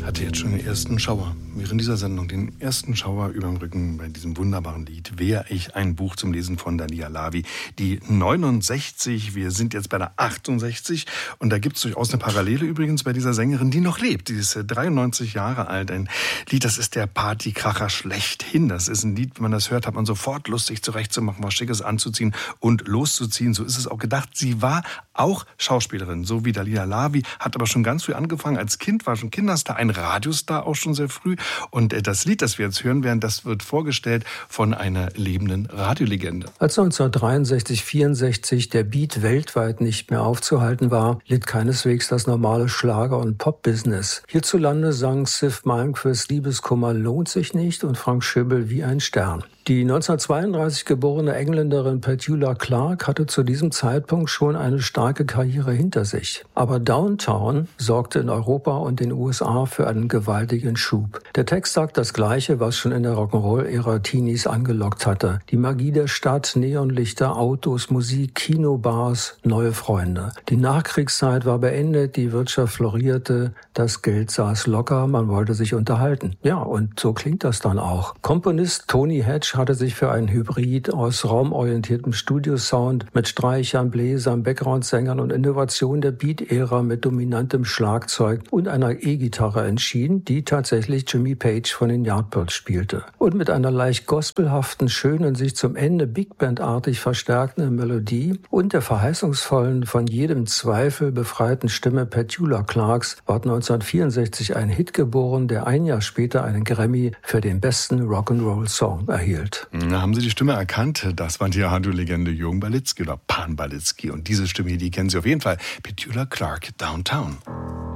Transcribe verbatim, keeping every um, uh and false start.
Hatte jetzt schon den ersten Schauer. Während dieser Sendung den ersten Schauer über dem Rücken bei diesem wunderbaren Lied Wär ich, ein Buch zum Lesen von Daliah Lavi. Die neunundsechzig, wir sind jetzt bei der achtundsechzig und da gibt es durchaus eine Parallele übrigens bei dieser Sängerin, die noch lebt. Die ist dreiundneunzig Jahre alt. Ein Lied, das ist der Partykracher schlechthin. Das ist ein Lied, wenn man das hört, hat man sofort Lust, sich zurechtzumachen, was Schickes anzuziehen und loszuziehen. So ist es auch gedacht. Sie war auch Schauspielerin, so wie Daliah Lavi, hat aber schon ganz früh angefangen. Als Kind war schon Kinderstar, ein Radiostar auch schon sehr früh. Und das Lied, das wir jetzt hören werden, das wird vorgestellt von einer lebenden Radiolegende. Als neunzehnhundertdreiundsechzig, vierundsechzig der Beat weltweit nicht mehr aufzuhalten war, litt keineswegs das normale Schlager- und Pop-Business. Hierzulande sang Sif Malmkvist Liebeskummer lohnt sich nicht und Frank Schöbel Wie ein Stern. Die neunzehnhundertzweiunddreißig geborene Engländerin Petula Clark hatte zu diesem Zeitpunkt schon eine starke Karriere hinter sich. Aber Downtown sorgte in Europa und den U S A für einen gewaltigen Schub. Der Text sagt das Gleiche, was schon in der Rock'n'Roll-Ära Teenies angelockt hatte. Die Magie der Stadt, Neonlichter, Autos, Musik, Kinobars, neue Freunde. Die Nachkriegszeit war beendet, die Wirtschaft florierte, das Geld saß locker, man wollte sich unterhalten. Ja, und so klingt das dann auch. Komponist Tony Hatch hatte sich für einen Hybrid aus raumorientiertem Studiosound mit Streichern, Bläsern, Background-Sängern und Innovation der Beat-Ära mit dominantem Schlagzeug und einer E-Gitarre entschieden, die tatsächlich Jimmy Page von den Yardbirds spielte. Und mit einer leicht gospelhaften, schönen, sich zum Ende Big Band-artig verstärkenden Melodie und der verheißungsvollen, von jedem Zweifel befreiten Stimme Petula Clarks ward neunzehnhundertvierundsechzig ein Hit geboren, der ein Jahr später einen Grammy für den besten Rock'n'Roll-Song erhielt. Na, haben Sie die Stimme erkannt? Das war die Radiolegende Jürgen Balitzky oder Pan Balitzky. Und diese Stimme hier, die kennen Sie auf jeden Fall. Petula Clark, Downtown.